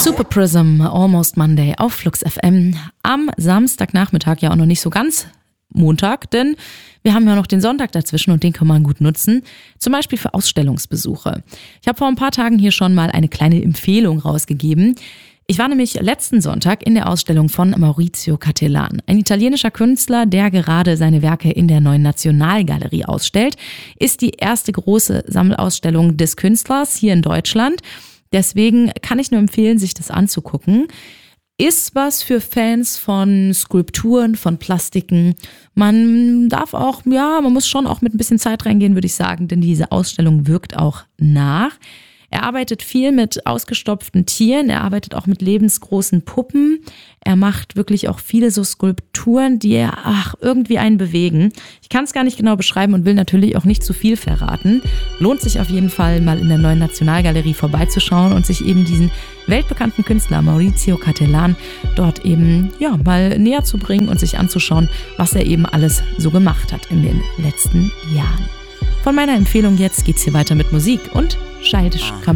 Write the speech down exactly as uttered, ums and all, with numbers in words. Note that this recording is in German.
Super Prism, Almost Monday auf Flux F M. Am Samstagnachmittag, ja auch noch nicht so ganz Montag, denn wir haben ja noch den Sonntag dazwischen und den kann man gut nutzen, zum Beispiel für Ausstellungsbesuche. Ich habe vor ein paar Tagen hier schon mal eine kleine Empfehlung rausgegeben. Ich war nämlich letzten Sonntag in der Ausstellung von Maurizio Cattelan, ein italienischer Künstler, der gerade seine Werke in der Neuen Nationalgalerie ausstellt. Ist die erste große Sammelausstellung des Künstlers hier in Deutschland. Deswegen kann ich nur empfehlen, sich das anzugucken. Ist was für Fans von Skulpturen, von Plastiken. Man darf auch, ja, man muss schon auch mit ein bisschen Zeit reingehen, würde ich sagen, denn diese Ausstellung wirkt auch nach. Er arbeitet viel mit ausgestopften Tieren, er arbeitet auch mit lebensgroßen Puppen. Er macht wirklich auch viele so Skulpturen, die er, ach, irgendwie einen bewegen. Ich kann es gar nicht genau beschreiben und will natürlich auch nicht zu viel verraten. Lohnt sich auf jeden Fall, mal in der Neuen Nationalgalerie vorbeizuschauen und sich eben diesen weltbekannten Künstler Maurizio Cattelan dort eben, ja, mal näher zu bringen und sich anzuschauen, was er eben alles so gemacht hat in den letzten Jahren. Von meiner Empfehlung jetzt geht's hier weiter mit Musik und Childish